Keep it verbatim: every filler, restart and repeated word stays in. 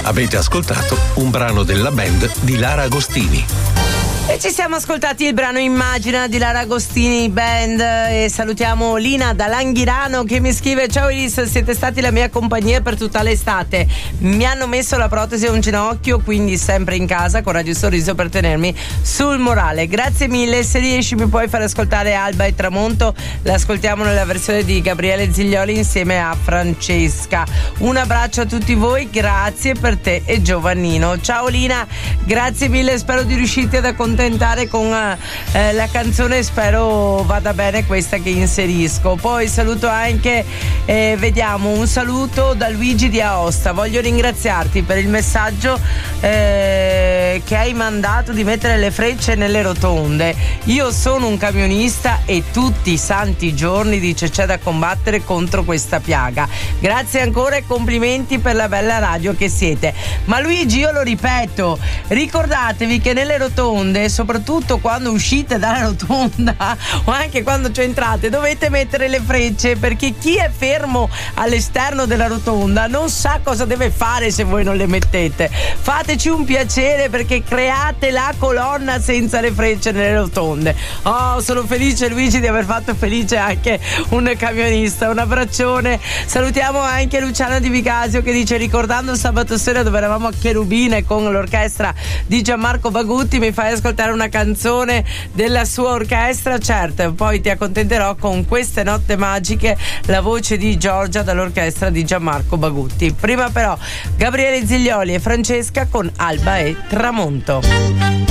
Avete ascoltato un brano della band di Lara Agostini. E ci siamo ascoltati il brano Immagina di Lara Agostini Band e salutiamo Lina da Langhirano che mi scrive: ciao Iris, siete stati la mia compagnia per tutta l'estate, mi hanno messo la protesi a un ginocchio, quindi sempre in casa con Radio Sorriso per tenermi sul morale, grazie mille. Se riesci mi puoi far ascoltare Alba e Tramonto, l'ascoltiamo nella versione di Gabriele Ziglioli insieme a Francesca. Un abbraccio a tutti voi, grazie per te e Giovannino. Ciao Lina, grazie mille, spero di riuscirti ad accontentare con eh, la canzone, spero vada bene questa che inserisco. Poi saluto anche eh, vediamo un saluto da Luigi di Aosta. Voglio ringraziarti per il messaggio eh, che hai mandato di mettere le frecce nelle rotonde. Io sono un camionista e tutti i santi giorni dice c'è da combattere contro questa piaga. Grazie ancora e complimenti per la bella radio che siete. Ma Luigi, io lo ripeto, ricordatevi che nelle rotonde, soprattutto quando uscite dalla rotonda o anche quando ci entrate, dovete mettere le frecce, perché chi è fermo all'esterno della rotonda non sa cosa deve fare se voi non le mettete. Fateci un piacere, perché create la colonna senza le frecce nelle rotonde. Oh, sono felice Luigi di aver fatto felice anche un camionista. Un abbraccione. Salutiamo anche Luciana Di Vicasio che dice: ricordando sabato sera dove eravamo a Cherubine con l'orchestra di Gianmarco Bagutti, mi fai ascoltare una canzone della sua orchestra? Certo, poi ti accontenterò con Queste notte magiche, la voce di Giorgia dall'orchestra di Gianmarco Bagutti. Prima però Gabriele Ziglioli e Francesca con Alba e Tramonto.